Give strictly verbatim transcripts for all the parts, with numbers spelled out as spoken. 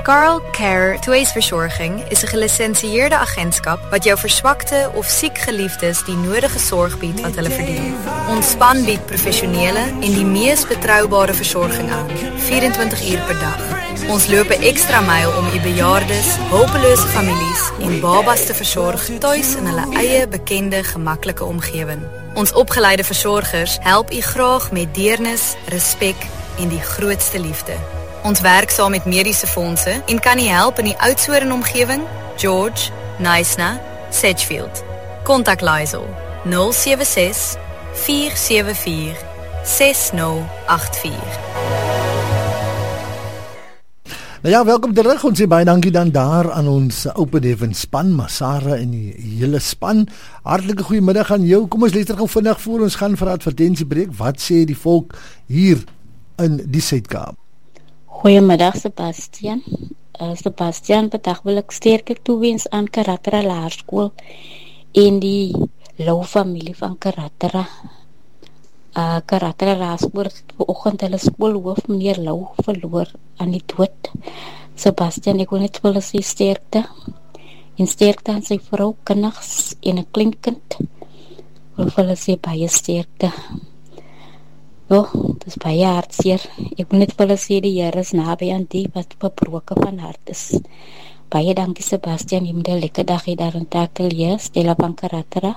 Carl Care Tweesverzorging is een gelicensieerde agentskap wat jou verswakte of siek geliefdes die nodige sorg biedt wat hulle verdien. Ons span bied professionele en die mees betroubare versorging aan, vierentwintig uur per dag. Ons loop 'n ekstra myl om u bejaardes, hulpelose families en babas te versorg tuis in hulle eie bekende, gemaklike omgewing. Ons opgeleide versorgers help u graag met deernis, respek en die grootste liefde. Ons werk saam met mediese fondse en kan u help in die Oudtshoorn omgewing, George, Knysna, Sedgefield. Kontak Lysel nul sewe ses, vier sewe vier, ses nul agt vier. Nou ja, welkom terug. Ons sê baie dankie dan daar aan ons Open Heaven span, Masara en die hele span. Hartlike goeiemiddag aan jou. Kom ons luister gou vinnig voor ons gaan vir advertensiebreek. Wat sê die volk hier in die Suid-Kaap? Goeiemiddag Sebastian. Uh, Sebastian, vandag wil ek sterk toewens aan Karatara Laerskool en die Lou familie van Karatara. Uh, Karatara Laerskool het vanoggend hulle skoolhoof meneer Lou verloor aan die dood. Sebastian, ek wil net wil sê sterkte en sterkte aan sy vrou, kinders en 'n kleinkind. Wil hulle sê baie sterkte. Ja, dit is baie hartseer. Ek wil net vir hulle sê die Here is naby aan die wat verbroken van hart is. Baie dankie Sebastian, jy moet 'n lekker dag hê daar in Takelje, Stella van Karatara.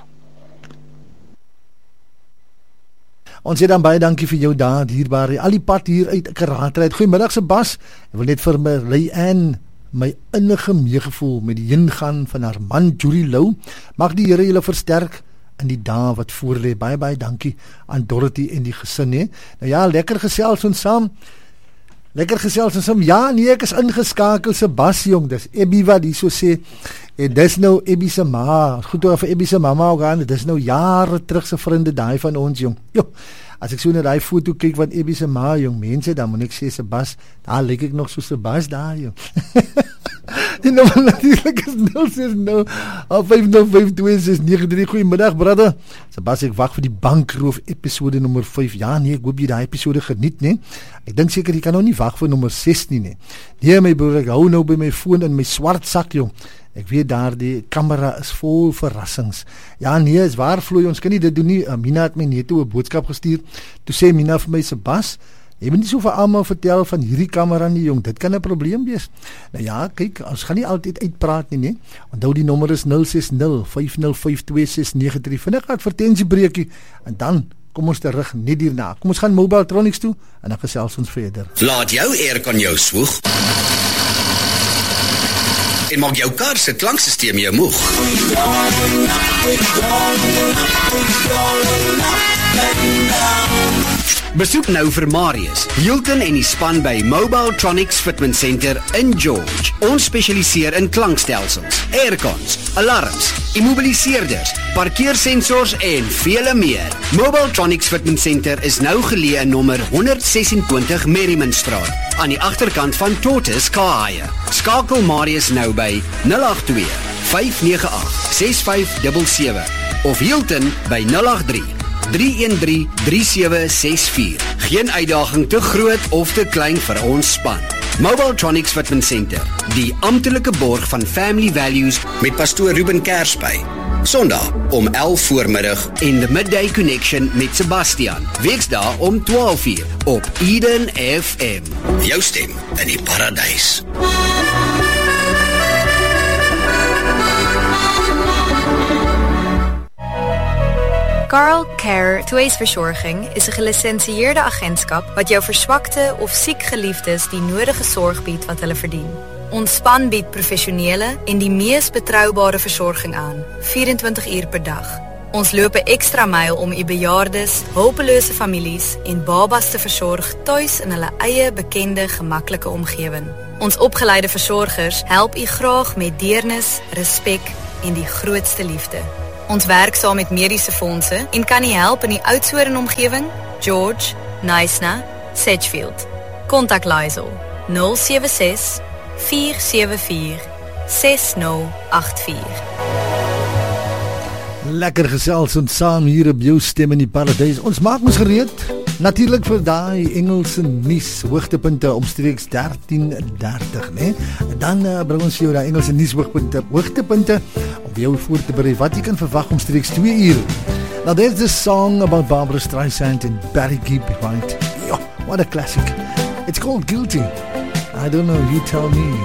Ons sê dan baie dankie vir jou daar, dierbare, al die pad hier uit Karatara uit. Goeiemiddag Sebas, ek wil net vir my Lyanne my innige meegevoel met die heengaan van haar man Julie Lou. Mag die Here julle versterk in die dae wat voorlê. Baie baie dankie aan Dorothy en die gesin, hè. Nou ja, lekker gesels ons saam. Lekker gesels ons saam. Ja, nee, ek is ingeskakel Sebas jong. Dis Ebby wat hier so sê. En dis nou Ebby se ma. Goed oor vir Ebby se mamma ook aan. Dis nou jare terug se vriende daai van ons jong. Jo. As ek so na daai foto kyk van Ebby se ma jong, mense, dan moet ek sê Sebas, daar lyk ek nog so Sebas daar jong. Die nommer natuurlijk is nul ses nul, vyf nul vyf twee ses nege drie. Goeiemiddag brother. Sebas, ek wacht vir die bankroof episode nummer vyf. Ja nee, ek hoop jy die episode geniet, nee. Ek dink seker jy kan nou nie wacht vir nummer ses nie, nee. Nee my broer, ek hou nou by my foon in my swart sak jong. Ek weet daar die kamera is vol verrassings. Ja nee, is waar vloei, ons kan nie dit doen nie. Mina het my net toe 'n boodskap gestuur. Toe sê Mina vir my, Sebas, jy moet nie so vir almal vertel van hierdie kamera nie jong, dit kan 'n probleem wees. Nou ja, kyk, ons gaan nie altyd uitpraat nie, nee. Onthou die nommer is nul ses nul, vyf nul vyf twee ses nege drie. Vinnig advertensiebreekie en dan kom ons terug net hierna. Kom ons gaan Mobiletronics toe en dan gesels ons verder. Laat jou aircon jou swoeg. En maak jou kar se klanksysteem jou moeg. Besoek nou vir Marius, Hilton en die span by Mobiletronics Fitment Center in George. Ons spesialiseer in klankstelsels, aircons, alarms, immobiliseerders, parkeersensors en vele meer. Mobiletronics Fitment Center is nou geleë in nommer honderd sesentwintig Merrimanstraat, aan die agterkant van Tortoise Car Hire. Skakel Marius nou by nul agt twee, vyf nege agt, ses vyf sewe sewe of Hilton by nul agt drie, drie een drie, drie sewe ses vier. Geen uitdaging te groot of te klein vir ons span. Mobiletronics Fitment Center, die amptelike borg van Family Values met pastoor Ruben Kersby. Sondag om elf voormiddag en The Midday Connection met Sebastian. Weksdae om twaalf uur op Eden F M. Jou stem in die paradys. Carl Care Tweesverzorging is een gelicensieerde agentskap wat jou verswakte of siek geliefdes die nodige sorg biedt wat hulle verdien. Ons span bied professionele en die mees betroubare versorging aan, vierentwintig uur per dag. Ons loop 'n ekstra myl om u bejaardes, hulpelose families en babas te versorg tuis in hulle eie bekende, gemaklike omgewing. Ons opgeleide versorgers help u graag met deernis, respek en die grootste liefde. Ons werk saam met mediese fondse en kan u help in die Oudtshoorn omgewing, George, Knysna, Sedgefield. Kontak Lysel nul sewe ses, vier sewe vier, ses nul agt vier. Lekker gesels ons saam hier op jou stem in die paradys. Ons maak ons gereed Natuurlik vir daai Engelse nuus hoogtepunte omstreeks dertien dertig, né? Dan uh, bring ons jou daai Engelse nuus hoogtepunte, hoogtepunte om jou voor te berei wat jy kan verwag omstreeks twee uur. Now there's this song about Barbara Streisand and Barry Gibb, right? Yo, what a classic. It's called Guilty. I don't know, you tell me.